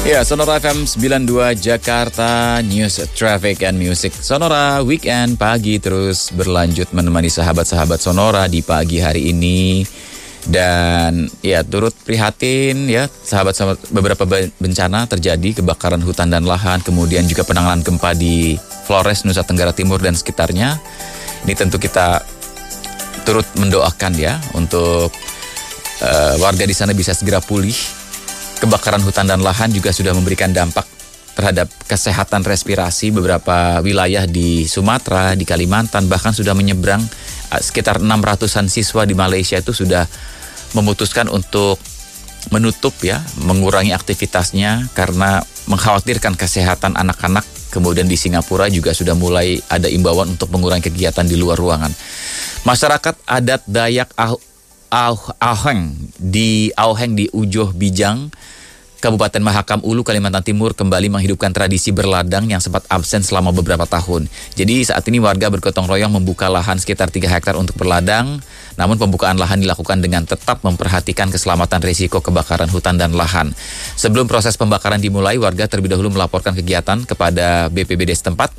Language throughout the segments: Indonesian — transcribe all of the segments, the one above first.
Ya, Sonora FM 92 Jakarta, News, Traffic, and Music. Sonora Weekend pagi terus berlanjut menemani sahabat-sahabat Sonora di pagi hari ini. Dan ya, turut prihatin ya, sahabat-sahabat, beberapa bencana terjadi, kebakaran hutan dan lahan, kemudian juga penanganan gempa di Flores, Nusa Tenggara Timur dan sekitarnya. Ini tentu kita turut mendoakan ya, untuk warga di sana bisa segera pulih. Kebakaran hutan dan lahan juga sudah memberikan dampak terhadap kesehatan respirasi. Beberapa wilayah di Sumatera, di Kalimantan, bahkan sudah menyeberang. Sekitar 600-an siswa di Malaysia itu sudah memutuskan untuk menutup ya, mengurangi aktivitasnya karena mengkhawatirkan kesehatan anak-anak. Kemudian di Singapura juga sudah mulai ada imbauan untuk mengurangi kegiatan di luar ruangan. Masyarakat adat Dayak Auheng di Ujoh Bijang, Kabupaten Mahakam Ulu, Kalimantan Timur kembali menghidupkan tradisi berladang yang sempat absen selama beberapa tahun. Jadi saat ini warga bergotong royong membuka lahan sekitar 3 hektar untuk berladang. Namun pembukaan lahan dilakukan dengan tetap memperhatikan keselamatan risiko kebakaran hutan dan lahan. Sebelum proses pembakaran dimulai, warga terlebih dahulu melaporkan kegiatan kepada BPBD setempat.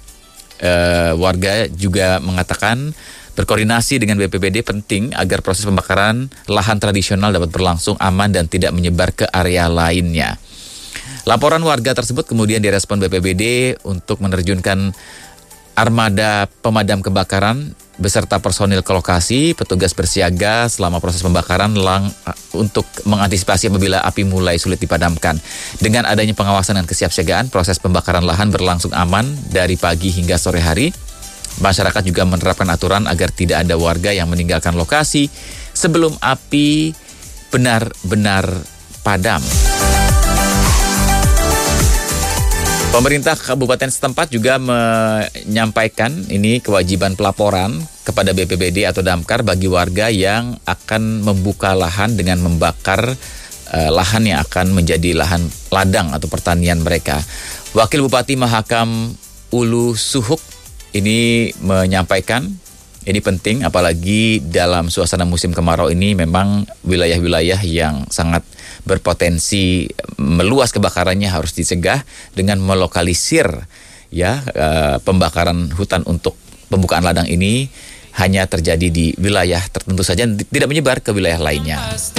Warga juga mengatakan berkoordinasi dengan BPBD penting agar proses pembakaran lahan tradisional dapat berlangsung aman dan tidak menyebar ke area lainnya. Laporan warga tersebut kemudian direspon BPBD untuk menerjunkan armada pemadam kebakaran beserta personil ke lokasi. Petugas bersiaga selama proses pembakaran untuk mengantisipasi apabila api mulai sulit dipadamkan. Dengan adanya pengawasan dan kesiapsiagaan, proses pembakaran lahan berlangsung aman dari pagi hingga sore hari. Masyarakat juga menerapkan aturan agar tidak ada warga yang meninggalkan lokasi sebelum api benar-benar padam. Pemerintah kabupaten setempat juga menyampaikan ini kewajiban pelaporan kepada BPBD atau Damkar bagi warga yang akan membuka lahan dengan membakar lahan yang akan menjadi lahan ladang atau pertanian mereka. Wakil Bupati Mahakam Ulu Suhuk ini menyampaikan ini penting, apalagi dalam suasana musim kemarau ini memang wilayah-wilayah yang sangat berpotensi meluas kebakarannya harus dicegah dengan melokalisir ya pembakaran hutan untuk pembukaan ladang ini hanya terjadi di wilayah tertentu saja, tidak menyebar ke wilayah lainnya.